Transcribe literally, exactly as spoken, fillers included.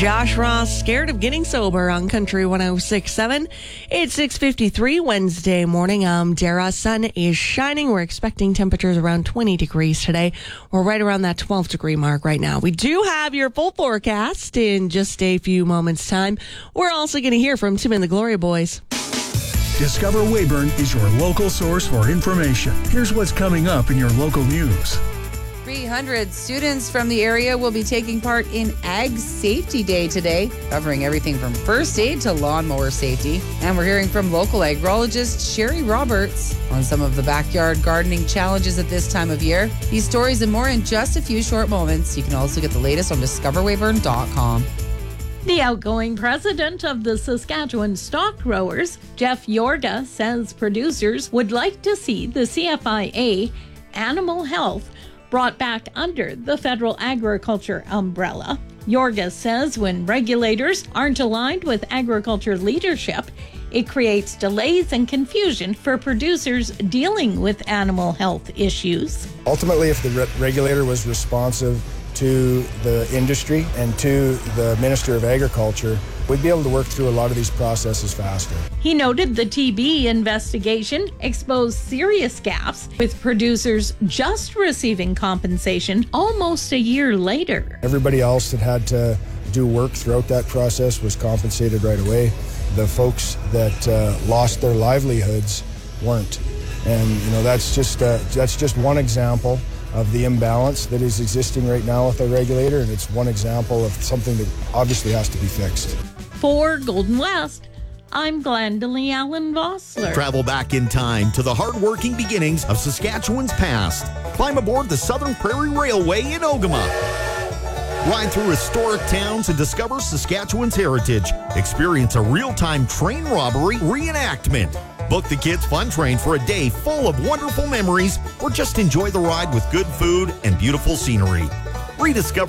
Josh Ross, Scared of Getting Sober on Country one oh six point seven. It's six fifty-three Wednesday morning. Um, Dara, sun is shining. We're expecting temperatures around twenty degrees today. We're right around that twelve degree mark right now. We do have your full forecast in just a few moments' time. We're also going to hear from Tim and the Glory Boys. Discover Weyburn is your local source for information. Here's what's coming up in your local news. three hundred students from the area will be taking part in Ag Safety Day today, covering everything from first aid to lawnmower safety. And we're hearing from local agrologist Sherry Roberts on some of the backyard gardening challenges at this time of year. These stories and more in just a few short moments. You can also get the latest on discover weyburn dot com. The outgoing president of the Saskatchewan Stock Growers, Jeff Yorga, says producers would like to see the C F I A animal health brought back under the federal agriculture umbrella. Yorga says when regulators aren't aligned with agriculture leadership, it creates delays and confusion for producers dealing with animal health issues. Ultimately, if the re- regulator was responsive to the industry and to the Minister of Agriculture, we'd be able to work through a lot of these processes faster. He noted the T B investigation exposed serious gaps, with producers just receiving compensation almost a year later. Everybody else that had to do work throughout that process was compensated right away. The folks that uh, lost their livelihoods weren't. And you know that's just uh, that's just one example of the imbalance that is existing right now with our regulator, and it's one example of something that obviously has to be fixed. For Golden West, I'm Glendalee Allen Vossler. Travel back in time to the hard-working beginnings of Saskatchewan's past. Climb aboard the Southern Prairie Railway in Ogama. Ride through historic towns and discover Saskatchewan's heritage. Experience a real-time train robbery reenactment. Book the Kids Fun Train for a day full of wonderful memories, or just enjoy the ride with good food and beautiful scenery. Rediscover